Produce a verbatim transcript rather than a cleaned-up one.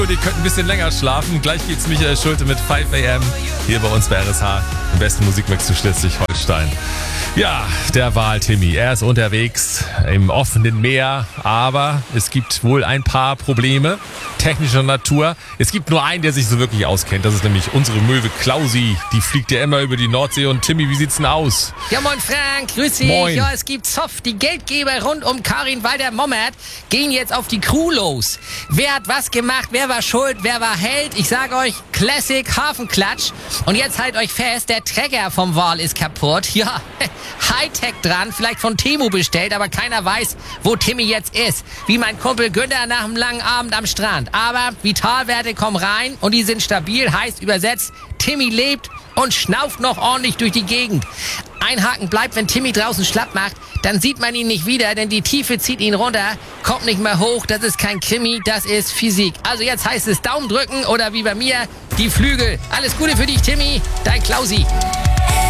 Die könnten ein bisschen länger schlafen. Gleich geht's Michael Schulte mit fünf a m hier bei uns bei R S H. Im besten Musikmix zu Schleswig-Holstein. Ja, der Wal-Timmy. Er ist unterwegs im offenen Meer, aber es gibt wohl ein paar Probleme technischer Natur. Es gibt nur einen, der sich so wirklich auskennt. Das ist nämlich unsere Möwe Klausi. Die fliegt ja immer über die Nordsee. Und Timmy, wie sieht's denn aus? Ja, moin Frank, grüß dich. Moin. Ja, es gibt Zoff. Die Geldgeber rund um Karin Walter-Mommert gehen jetzt auf die Crew los. Wer hat was gemacht? Wer war schuld? Wer war Held? Ich sag euch, Classic Hafenklatsch. Und jetzt halt euch fest, der Trecker vom Wal ist kaputt. Ja, Hightech dran, vielleicht von Temu bestellt, aber keiner weiß, wo Timmy jetzt ist. Wie mein Kumpel Günther nach einem langen Abend am Strand. Aber Vitalwerte kommen rein und die sind stabil, heißt übersetzt, Timmy lebt und schnauft noch ordentlich durch die Gegend. Einhaken bleibt, wenn Timmy draußen schlapp macht, dann sieht man ihn nicht wieder, denn die Tiefe zieht ihn runter, kommt nicht mehr hoch, das ist kein Krimi, das ist Physik. Also jetzt heißt es Daumen drücken oder wie bei mir, die Flügel. Alles Gute für dich, Timmy, dein Klausi.